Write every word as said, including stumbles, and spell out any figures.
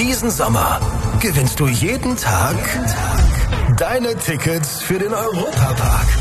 Diesen Sommer gewinnst du jeden Tag deine Tickets für den Europapark.